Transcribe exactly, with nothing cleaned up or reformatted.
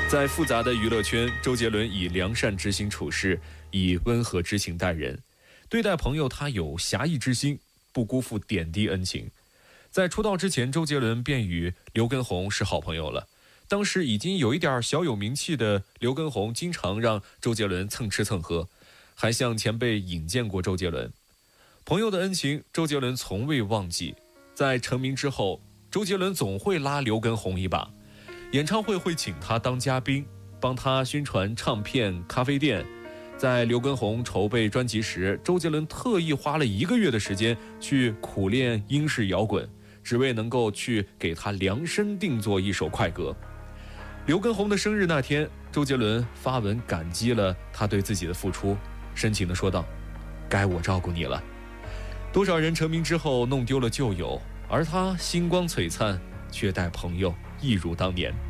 在复杂的娱乐圈，周杰伦以良善之心处事，以温和之情待人。对待朋友，他有侠义之心，不辜负点滴恩情。在出道之前，周杰伦便与刘畊宏是好朋友了。当时已经有一点小有名气的刘畊宏，经常让周杰伦蹭吃蹭喝，还向前辈引荐过周杰伦。朋友的恩情，周杰伦从未忘记。在成名之后，周杰伦总会拉刘畊宏一把，演唱会会请他当嘉宾，帮他宣传唱片、咖啡店。在刘畊宏筹备专辑时，周杰伦特意花了一个月的时间去苦练英式摇滚，只为能够去给他量身定做一首快歌。刘畊宏的生日那天，周杰伦发文感激了他对自己的付出，深情地说道：该我照顾你了。多少人成名之后弄丢了旧友，而他星光璀璨，却待朋友一如当年。